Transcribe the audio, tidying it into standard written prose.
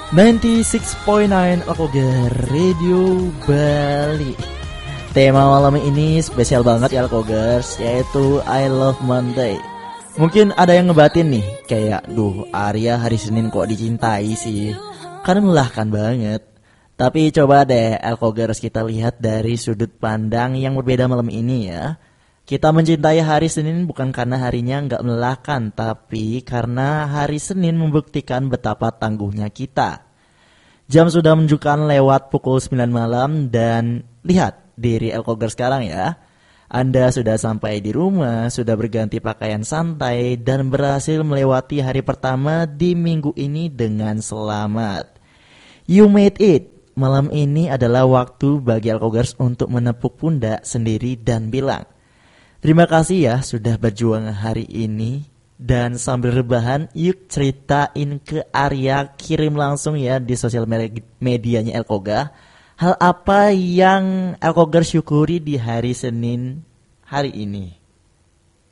96.9 Alkoger Radio Bali. Tema malam ini spesial banget ya Alkogers, yaitu I Love Monday. Mungkin ada yang ngebatin nih, kayak Arya hari Senin kok dicintai sih. Kan melelahkan banget. Tapi coba deh Alkogers kita lihat dari sudut pandang yang berbeda malam ini ya. Kita mencintai hari Senin bukan karena harinya nggak melelahkan, tapi karena hari Senin membuktikan betapa tangguhnya kita. Jam sudah menunjukkan lewat pukul 9 malam dan lihat diri Alkoger sekarang ya. Anda sudah sampai di rumah, sudah berganti pakaian santai dan berhasil melewati hari pertama di minggu ini dengan selamat. You made it. Malam ini adalah waktu bagi Alkogers untuk menepuk pundak sendiri dan bilang, terima kasih ya sudah berjuang hari ini. Dan sambil rebahan yuk ceritain ke Arya, kirim langsung ya di sosial medianya Alkoga. Hal apa yang Alkoga syukuri di hari Senin hari ini?